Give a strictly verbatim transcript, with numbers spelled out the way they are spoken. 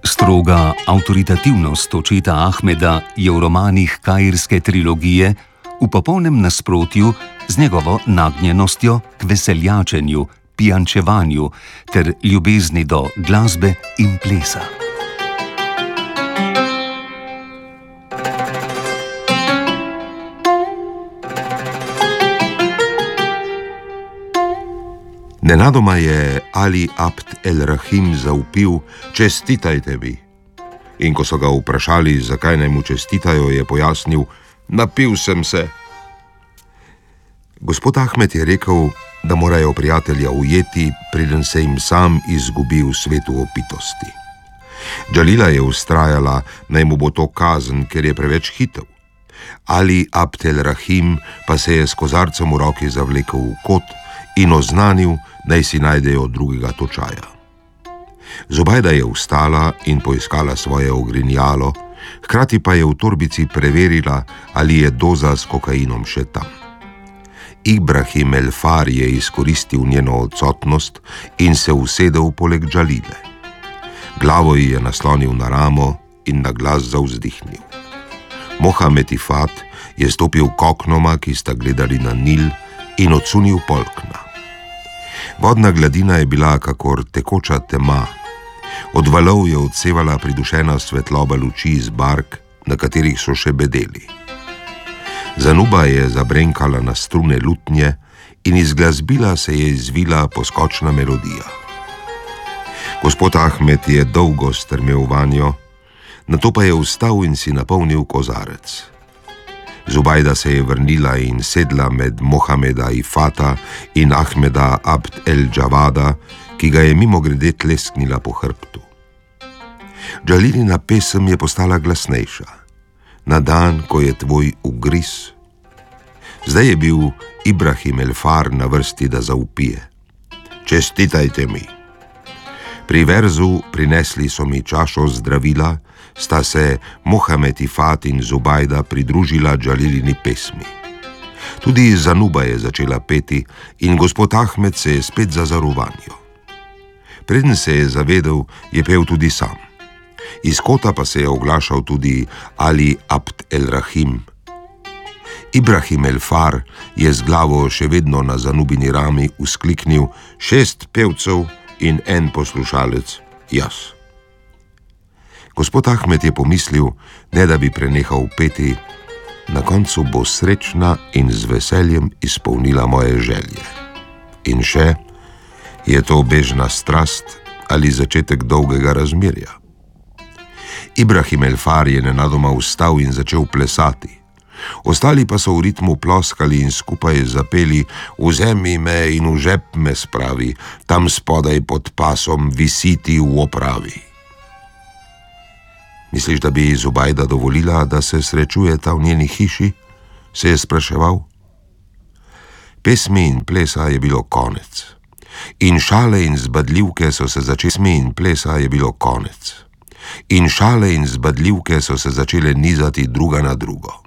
Stroga avtoritativnost očeta Ahmeda je v romanih kairske trilogije v popolnem nasprotju z njegovo nagnjenostjo k veseljačenju, pijančevanju ter ljubezni do glasbe in plesa. Nenadoma je Ali Abd el-Rahim zavpil: "Čestitajte mi!" In ko so ga vprašali, zakaj naj mu čestitajo, je pojasnil: "Napil sem se." Gospod Ahmed je rekel, da morajo prijatelja ujeti, preden se jim sam izgubi v svetu opitosti. Džalila je vztrajala, naj mu bo to kazen, ker je preveč hitev. Ali Abd el-Rahim pa se je s kozarcem v roki zavlekel v kot in oznanil, naj si najdejo drugega točaja. Zubajda je vstala in poiskala svoje ogrinjalo, hkrati pa je v torbici preverila, ali je doza s kokainom še tam. Ibrahim el-Far je izkoristil njeno odsotnost in se usedel poleg Džalile. Glavo ji je naslonil na ramo in na glas zavzdihnil. Mohamed Ifat je stopil k oknoma, ki sta gledali na Nil, in odsunil polkna. Vodna gladina je bila kakor tekoča tema. Od valov je odsevala pridušena svetloba luči iz bark, na katerih so še bedeli. Zanuba je zabrenkala na strune lutnje in iz glasbila se je izvila poskočna melodija. Gospod Ahmed je dolgo strmel vanjo, nato pa je vstal in si napolnil kozarec. Zubajda se je vrnila in sedla med Mohameda Ifata in Ahmeda Abd el-Džavada, ki ga je mimogrede tlesknila po hrbtu. Džalilina pesem je postala glasnejša. Na dan, ko je tvoj ugriz. Zdaj je bil Ibrahim el-Far na vrsti, da zavpije: "Čestitajte mi!" Pri verzu "Prinesli so mi čašo zdravila" sta se Mohamed Ifat in Zubajda pridružila Džalilini pesmi. Tudi Zanuba je začela peti in gospod Ahmed se je spet zazrl vanjo. Preden se je zavedel, je pel tudi sam. Iz kota pa se je oglašal tudi Ali Abd el-Rahim. Ibrahim el-Far je z glavo še vedno na Zanubini rami vzkliknil: "Šest pevcev in en poslušalec, jaz." Gospod Ahmed je pomislil, ne da bi prenehal peti: "Na koncu bo srečna in z veseljem izpolnila moje želje." In še: "Je to bežna strast ali začetek dolgega razmerja?" Ibrahim el-Far je nenadoma vstal in začel plesati. Ostali pa so v ritmu ploskali in skupaj zapeli: "Vzemi me in v žep me spravi, tam spodaj pod pasom visiti v opravi." "Misliš, da bi Zubajda dovolila, da se srečujeta v njeni hiši?" se je spraševal. Pesmi in plesa je bilo konec. In šale in zbadljivke so se začele in plesa je bilo konec. In šale in zbadljivke so se začele nizati druga na drugo.